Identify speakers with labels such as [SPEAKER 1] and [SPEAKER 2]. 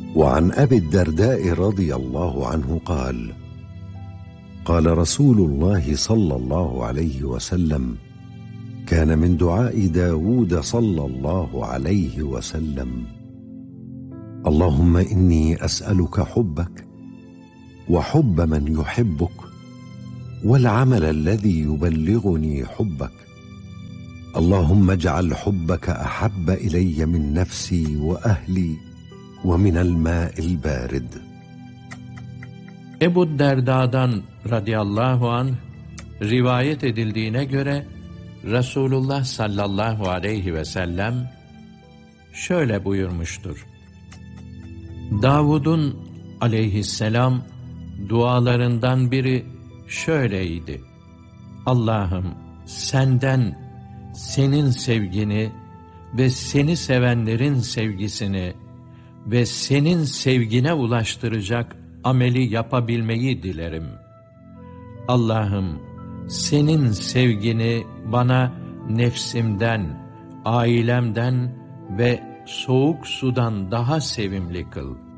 [SPEAKER 1] وعن أبي الدرداء رضي الله عنه قال: قال رسول الله صلى الله عليه وسلم: كان من دعاء داود صلى الله عليه وسلم: اللهم إني أسألك حبك وحب من يحبك والعمل الذي يبلغني حبك، اللهم اجعل حبك أحب إلي من نفسي وأهلي ومن الماء البارد.
[SPEAKER 2] Ebu Derda'dan radıyallahu anh rivayet edildiğine göre Resulullah sallallahu aleyhi ve sellem şöyle buyurmuştur: Davud'un aleyhisselam dualarından biri şöyleydi: Allah'ım senden senin sevgini ve seni sevenlerin sevgisini ve senin sevgine ulaştıracak ameli yapabilmeyi dilerim. Allah'ım senin sevgini bana nefsimden, ailemden ve soğuk sudan daha sevimli kıl.